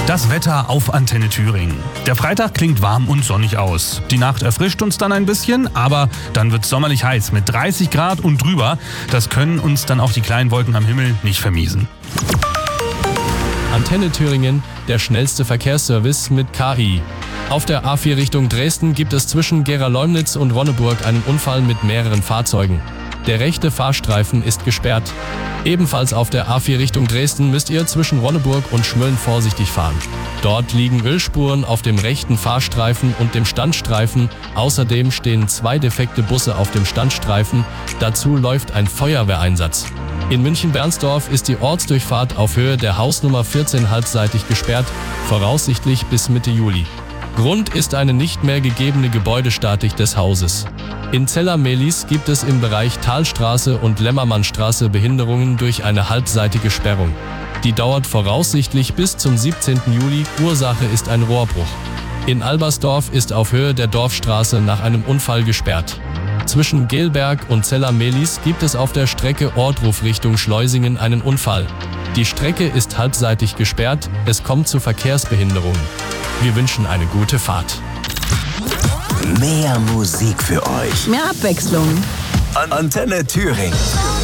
Das Wetter auf Antenne Thüringen. Der Freitag klingt warm und sonnig aus. Die Nacht erfrischt uns dann ein bisschen, aber dann wird's sommerlich heiß mit 30 Grad und drüber. Das können uns dann auch die kleinen Wolken am Himmel nicht vermiesen. Antenne Thüringen, der schnellste Verkehrsservice mit KI. Auf der A4 Richtung Dresden gibt es zwischen Gera-Leumnitz und Ronneburg einen Unfall mit mehreren Fahrzeugen. Der rechte Fahrstreifen ist gesperrt. Ebenfalls auf der A4 Richtung Dresden müsst ihr zwischen Ronneburg und Schmölln vorsichtig fahren. Dort liegen Ölspuren auf dem rechten Fahrstreifen und dem Standstreifen. Außerdem stehen 2 defekte Busse auf dem Standstreifen. Dazu läuft ein Feuerwehreinsatz. In München-Bernsdorf ist die Ortsdurchfahrt auf Höhe der Hausnummer 14 halbseitig gesperrt, voraussichtlich bis Mitte Juli. Grund ist eine nicht mehr gegebene Gebäudestatik des Hauses. In Zella-Mehlis gibt es im Bereich Talstraße und Lämmermannstraße Behinderungen durch eine halbseitige Sperrung. Die dauert voraussichtlich bis zum 17. Juli, Ursache ist ein Rohrbruch. In Albersdorf ist auf Höhe der Dorfstraße nach einem Unfall gesperrt. Zwischen Gelberg und Zella-Mehlis gibt es auf der Strecke Ortruf Richtung Schleusingen einen Unfall. Die Strecke ist halbseitig gesperrt, es kommt zu Verkehrsbehinderungen. Wir wünschen eine gute Fahrt. Mehr Musik für euch. Mehr Abwechslung. Antenne Thüringen.